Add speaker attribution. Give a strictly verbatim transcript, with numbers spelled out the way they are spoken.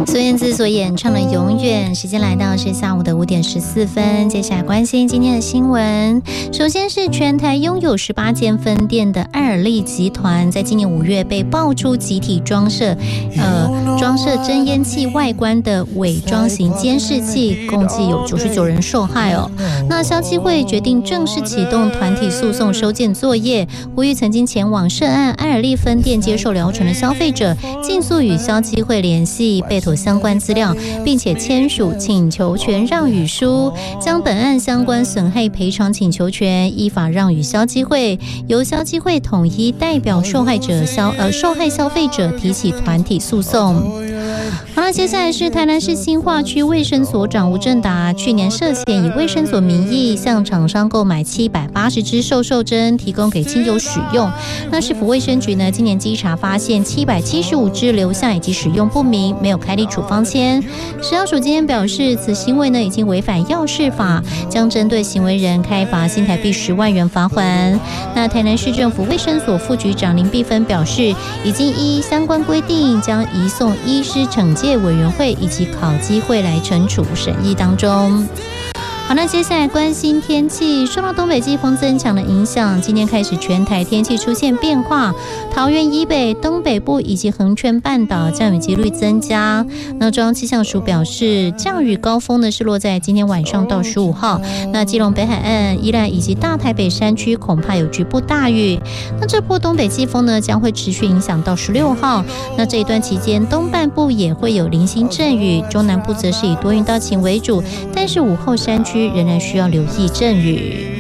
Speaker 1: 孙燕姿所演唱的《永远》，时间来到是下午的五点十四分。接下来关心今天的新闻。首先是全台拥有十八间分店的爱尔利集团，在今年五月被爆出集体装设，呃，装设真烟器外观的伪装型监视器，共计有九十九人受害哦。那消基会决定正式启动团体诉讼收件作业，呼吁曾经前往涉案爱尔利分店接受疗程的消费者，尽速与消基会联系，备妥相关资料，并且签署请求权让与书，将本案相关损害赔偿请求权依法让与消基会，由消基会统一代表受害者消呃受害消费者提起团体诉讼。好了，接下来是台南市新化区卫生所长吴正达，去年涉嫌以卫生所名义向厂商购买七百八十支瘦瘦针，提供给亲友使用。那市府卫生局呢，今年稽查发现七百七十五支留下以及使用不明，没有开立处方签。食药署今天表示，此行为呢已经违反药事法，将针对行为人开罚新台币十万元罚款。那台南市政府卫生所副局长林碧芬表示，已经依相关规定，将移送医师惩戒委员会以及考基会来惩处审议当中。好，那接下来关心天气，受到东北季风增强的影响，今天开始全台天气出现变化，桃园以北、东北部以及恒春半岛降雨几率增加。那中央气象署表示，降雨高峰呢是落在今天晚上到十五号，那基隆北海岸、宜兰以及大台北山区恐怕有局部大雨。那这波东北季风呢将会持续影响到十六号，那这一段期间东半部也会有零星阵雨，中南部则是以多云到晴为主，但是午后山区仍然需要留意阵雨。